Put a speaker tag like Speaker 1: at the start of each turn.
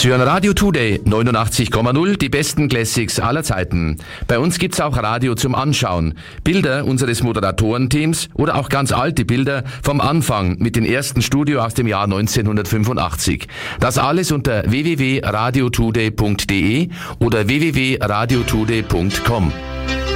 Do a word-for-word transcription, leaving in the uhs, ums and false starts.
Speaker 1: Sie hören Radio Today neunundachtzig Komma null, die besten Classics aller Zeiten. Bei uns gibt's auch Radio zum Anschauen. Bilder unseres Moderatorenteams oder auch ganz alte Bilder vom Anfang mit dem ersten Studio aus dem Jahr neunzehnhundertfünfundachtzig. Das alles unter w w w punkt radio today punkt d e oder w w w punkt radio today punkt com.